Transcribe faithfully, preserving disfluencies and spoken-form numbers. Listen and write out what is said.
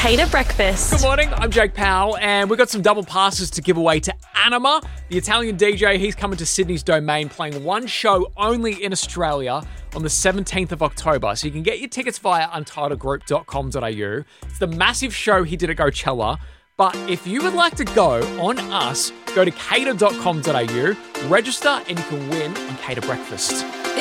Cater Breakfast. Good morning, I'm Jake Powell, and we've got some double passes to give away to Anima, the Italian D J. He's coming to Sydney's Domain, playing one show only in Australia on the seventeenth of October. So you can get your tickets via untitled group dot com dot a u. It's the massive show he did at Coachella. But if you would like to go on us, go to cater dot com dot a u, register, and you can win on Cater Breakfast.